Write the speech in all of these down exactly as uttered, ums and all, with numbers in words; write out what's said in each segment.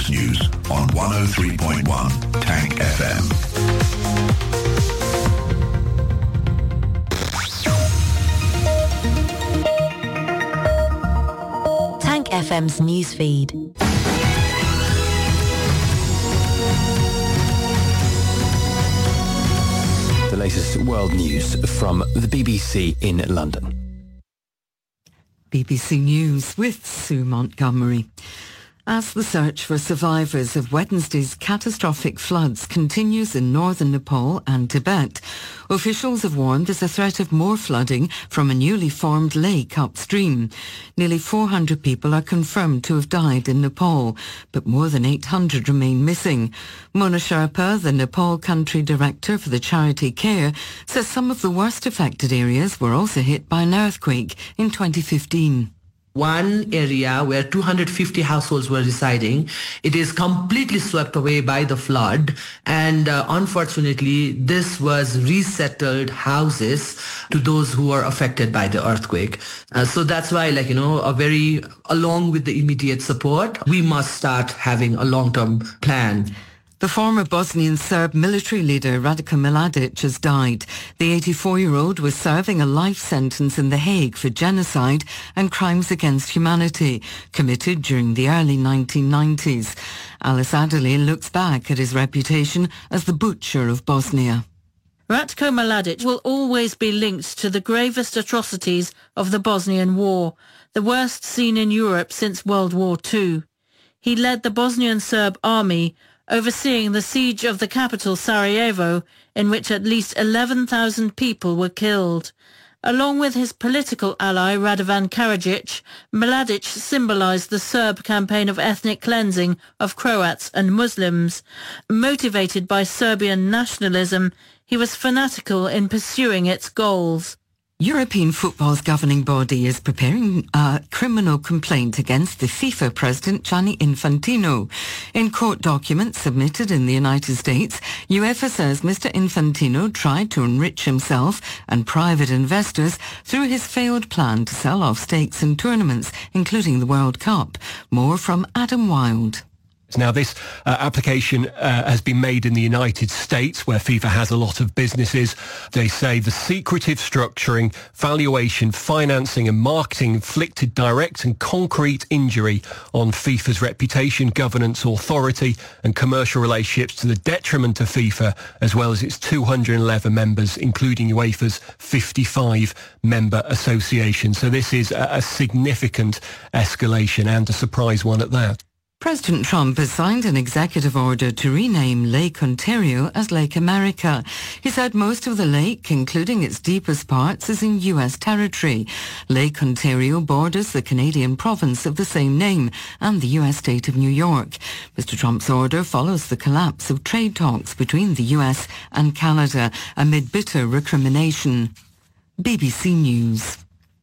Business News on one oh three point one Tank F M. Tank F M's newsfeed. The latest world news from the B B C in London. B B C News with Sue Montgomery. As the search for survivors of Wednesday's catastrophic floods continues in northern Nepal and Tibet, officials have warned there's a threat of more flooding from a newly formed lake upstream. Nearly four hundred people are confirmed to have died in Nepal, but more than eight hundred remain missing. Mona Sherpa, the Nepal country director for the charity CARE, says some of the worst affected areas were also hit by an earthquake in twenty fifteen. One area where two hundred fifty households were residing, it is completely swept away by the flood, and uh, unfortunately this was resettled houses to those who were affected by the earthquake. Uh, so that's why, like, you know, a very, along with the immediate support, we must start having a long-term plan. The former Bosnian Serb military leader Ratko Mladic has died. The eighty-four-year-old was serving a life sentence in The Hague for genocide and crimes against humanity, committed during the early nineteen nineties. Alice Adderley looks back at his reputation as the butcher of Bosnia. Ratko Mladic will always be linked to the gravest atrocities of the Bosnian War, the worst seen in Europe since World War Two. He led the Bosnian Serb army, overseeing the siege of the capital Sarajevo, in which at least eleven thousand people were killed. Along with his political ally Radovan Karadzic, Mladic symbolized the Serb campaign of ethnic cleansing of Croats and Muslims. Motivated by Serbian nationalism, he was fanatical in pursuing its goals. European football's governing body is preparing a criminal complaint against the FIFA president Gianni Infantino. In court documents submitted in the United States, UEFA says Mister Infantino tried to enrich himself and private investors through his failed plan to sell off stakes in tournaments, including the World Cup. More from Adam Wilde. Now, this uh, application uh, has been made in the United States, where FIFA has a lot of businesses. They say the secretive structuring, valuation, financing and marketing inflicted direct and concrete injury on FIFA's reputation, governance, authority and commercial relationships to the detriment of FIFA, as well as its two hundred eleven members, including UEFA's fifty-five member association. So this is a, a significant escalation, and a surprise one at that. President Trump has signed an executive order to rename Lake Ontario as Lake America. He said most of the lake, including its deepest parts, is in U S territory. Lake Ontario borders the Canadian province of the same name and the U S state of New York. Mister Trump's order follows the collapse of trade talks between the U S and Canada amid bitter recrimination. B B C News.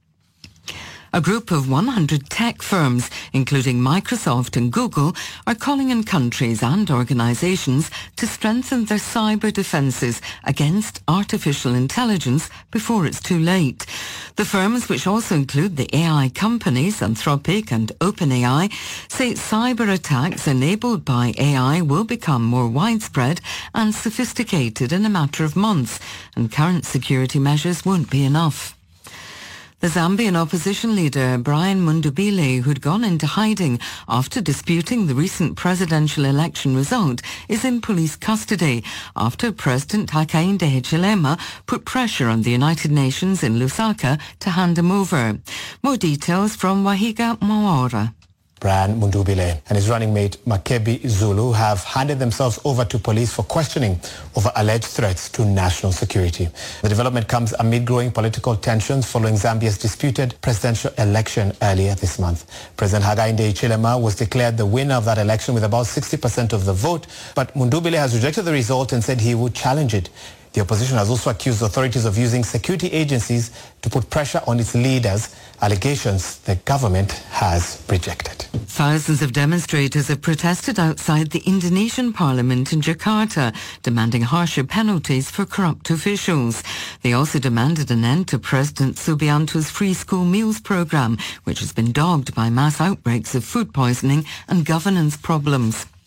A group of one hundred tech firms, including Microsoft and Google, are calling on countries and organizations to strengthen their cyber defenses against artificial intelligence before it's too late. The firms, which also include the A I companies Anthropic and OpenAI, say cyber attacks enabled by A I will become more widespread and sophisticated in a matter of months, and current security measures won't be enough. The Zambian opposition leader Brian Mundubile, who'd gone into hiding after disputing the recent presidential election result, is in police custody after President Hakainde Hichilema put pressure on the United Nations in Lusaka to hand him over. More details from Wahiga Mwaura. Brian Mundubile and his running mate Makebi Zulu have handed themselves over to police for questioning over alleged threats to national security. The development comes amid growing political tensions following Zambia's disputed presidential election earlier this month. President Hakainde Hichilema was declared the winner of that election with about sixty percent of the vote, but Mundubile has rejected the result and said he would challenge it. The opposition has also accused authorities of using security agencies to put pressure on its leaders, allegations the government has rejected. Thousands of demonstrators have protested outside the Indonesian parliament in Jakarta, demanding harsher penalties for corrupt officials. They also demanded an end to President Subianto's free school meals program, which has been dogged by mass outbreaks of food poisoning and governance problems.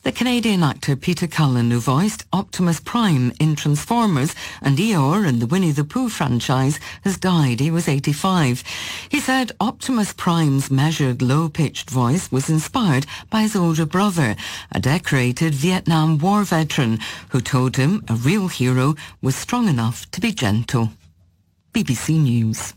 The Canadian actor Peter Cullen, who voiced Optimus Prime in Transformers and Eeyore in the Winnie the Pooh franchise, has died. He was eighty-five. He said Optimus Prime's measured, low-pitched voice was inspired by his older brother, a decorated Vietnam War veteran, who told him a real hero was strong enough to be gentle. B B C News.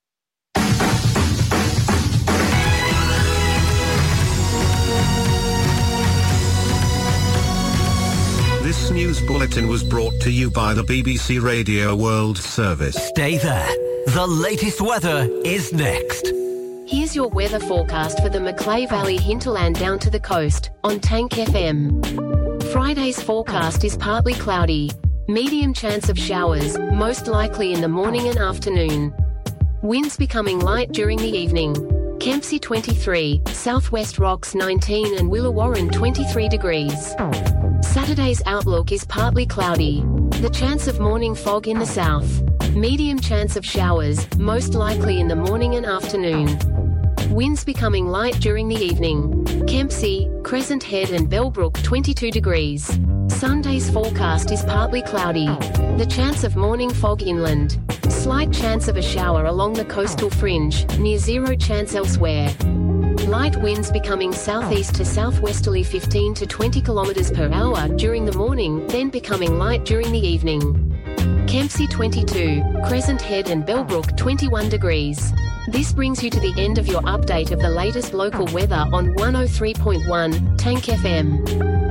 This news bulletin was brought to you by the B B C Radio World Service. Stay there. The latest weather is next. Here's your weather forecast for the Macleay Valley hinterland down to the coast on Tank F M. Friday's forecast is partly cloudy. Medium chance of showers, most likely in the morning and afternoon. Winds becoming light during the evening. Kempsey twenty-three, Southwest Rocks nineteen and Willawarren twenty-three degrees. Saturday's outlook is partly cloudy. The chance of morning fog in the south. Medium chance of showers, most likely in the morning and afternoon. Winds becoming light during the evening. Kempsey, Crescent Head and Bellbrook twenty-two degrees. Sunday's forecast is partly cloudy. The chance of morning fog inland. Slight chance of a shower along the coastal fringe, near zero chance elsewhere. Light winds becoming southeast to southwesterly fifteen to twenty kilometers per hour during the morning, then becoming light during the evening. Kempsey twenty-two, Crescent Head and Bellbrook twenty-one degrees. This brings you to the end of your update of the latest local weather on one oh three point one Tank F M.